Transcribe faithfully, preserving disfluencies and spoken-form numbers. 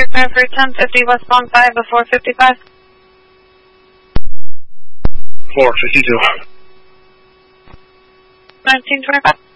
Nightmare for ten fifty westbound five before fifty-five. four fifty-two. nineteen twenty-five.